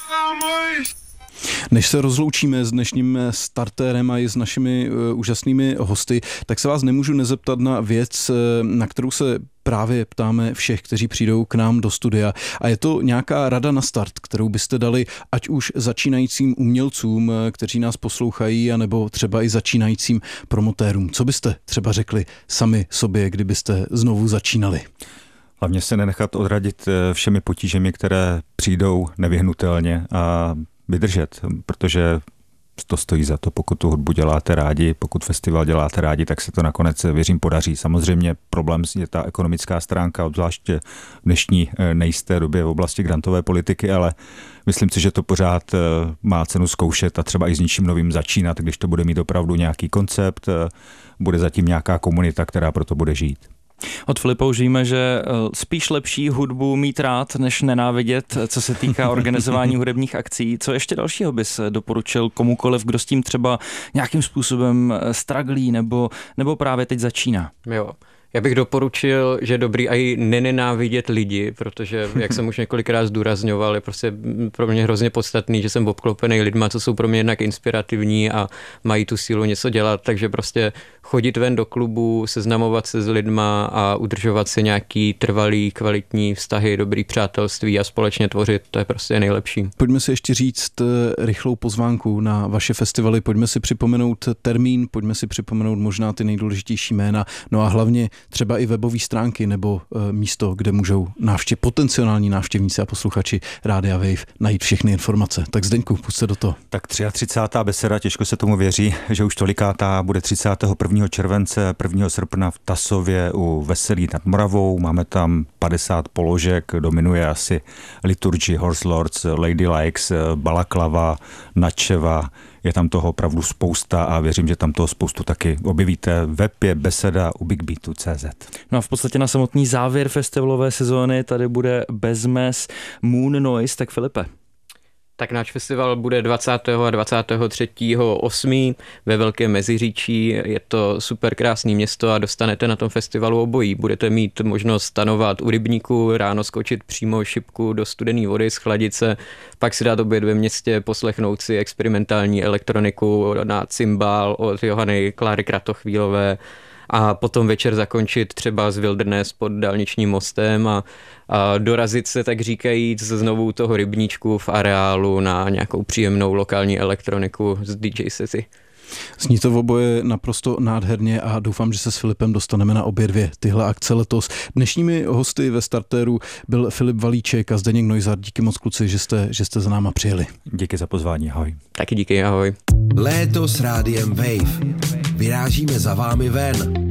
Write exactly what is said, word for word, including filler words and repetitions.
Než se rozloučíme s dnešním startérem a i s našimi uh, úžasnými hosty, tak se vás nemůžu nezeptat na věc, na kterou se právě ptáme všech, kteří přijdou k nám do studia. A je to nějaká rada na start, kterou byste dali ať už začínajícím umělcům, kteří nás poslouchají, anebo třeba i začínajícím promotérům. Co byste třeba řekli sami sobě, kdybyste znovu začínali? Hlavně se nenechat odradit všemi potížemi, které přijdou nevyhnutelně a vydržet, protože to stojí za to, pokud tu hudbu děláte rádi, pokud festival děláte rádi, tak se to nakonec, věřím, podaří. Samozřejmě problém je ta ekonomická stránka, obzvláště v dnešní nejisté době v oblasti grantové politiky, ale myslím si, že to pořád má cenu zkoušet a třeba i s něčím novým začínat, když to bude mít opravdu nějaký koncept, bude zatím nějaká komunita, která pro to bude žít. Od Filipa už víme, že spíš lepší hudbu mít rád, než nenávidět, co se týká organizování hudebních akcí. Co ještě dalšího bys doporučil komukoliv, kdo s tím třeba nějakým způsobem straglí nebo, nebo právě teď začíná? Jo. Já bych doporučil, že je dobrý i nenenávidět lidi, protože, jak jsem už několikrát zdůrazňoval, je prostě pro mě hrozně podstatný, že jsem obklopený lidma, co jsou pro mě jednak inspirativní a mají tu sílu něco dělat, takže prostě chodit ven do klubu, seznamovat se s lidma a udržovat si nějaký trvalý, kvalitní vztahy, dobrý přátelství a společně tvořit, to je prostě nejlepší. Pojďme si ještě říct rychlou pozvánku na vaše festivaly, pojďme si připomenout termín, pojďme si připomenout možná ty nejdůležitější jména, no a hlavně třeba i webové stránky nebo e, místo, kde můžou návštěv, potenciální návštěvníci a posluchači Rádia Wave najít všechny informace. Tak Zdeňku, pusť se do toho. Tak třicátá třetí beseda, těžko se tomu věří, že už tolikátá bude třicátého prvního července, prvního srpna v Tasově u Veselí nad Moravou. Máme tam padesát položek, dominuje asi Liturgy, Horse Lords, Lady Likes, Balaklava, Načeva. Je tam toho opravdu spousta a věřím, že tam toho spoustu taky objevíte. Web je beseda u bigbeatu tečka cé zet. No a v podstatě na samotný závěr festivalové sezóny tady bude Bezmes Moon Noise, tak Filipe. Tak náš festival bude dvacátého a dvacátého třetího osmého ve Velkém Meziříčí. Je to super krásné město a dostanete na tom festivalu obojí. Budete mít možnost stanovat u rybníku, ráno skočit přímo šipku do studené vody, schladit se, pak si dát oběd ve městě, poslechnout si experimentální elektroniku na cymbál od Johany Kláry Kratochvílové a potom večer zakončit třeba z Wilderness pod dálničním mostem a, a dorazit se, tak říkajíc, znovu toho rybníčku v areálu na nějakou příjemnou lokální elektroniku z dý džej sety. Zní to v oboje naprosto nádherně a doufám, že se s Filipem dostaneme na obě dvě tyhle akce letos. Dnešními hosty ve startéru byl Filip Valíček a Zdeněk Neuser. Díky moc, kluci, že jste, že jste za náma přijeli. Díky za pozvání, ahoj. Taky díky, ahoj. Léto s Rádiem Wave. Vyrážíme za vámi ven.